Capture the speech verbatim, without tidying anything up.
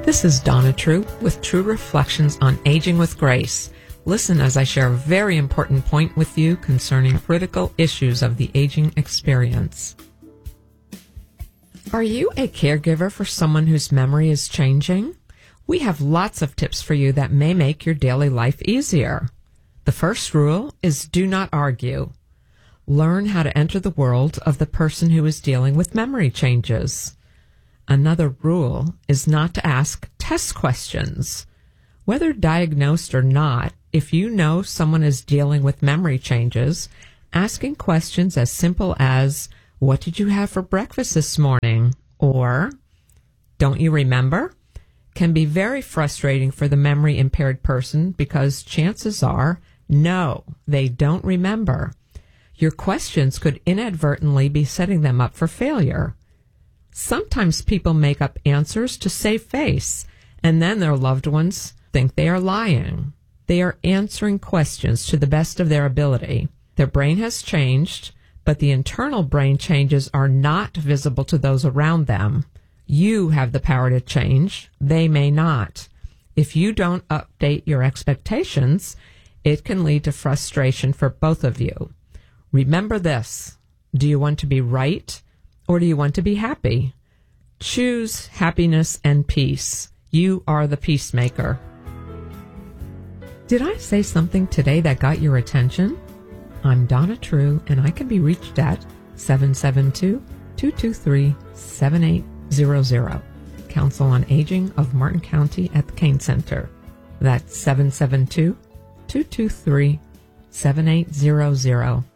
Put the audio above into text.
This is Donna True with True Reflections on Aging with Grace. Listen as I share a very important point with you concerning critical issues of the aging experience. Are you a caregiver for someone whose memory is changing? We have lots of tips for you that may make your daily life easier. The first rule is do not argue. Learn how to enter the world of the person who is dealing with memory changes. Another rule is not to ask test questions. Whether diagnosed or not, if you know someone is dealing with memory changes, asking questions as simple as, "What did you have for breakfast this morning?" or "Don't you remember?" can be very frustrating for the memory impaired person because chances are, no, they don't remember. Your questions could inadvertently be setting them up for failure. Sometimes people make up answers to save face, and then their loved ones think they are lying. They are answering questions to the best of their ability. Their brain has changed, but the internal brain changes are not visible to those around them. You have the power to change. They may not. If you don't update your expectations, it can lead to frustration for both of you. Remember this. Do you want to be right? Or do you want to be happy? Choose happiness and peace. You are the peacemaker. Did I say something today that got your attention? I'm Donna True, and I can be reached at seven seven two, two two three, seven eight zero zero. Council on Aging of Martin County at the Kane Center. That's seven seven two, two two three, seven eight zero zero.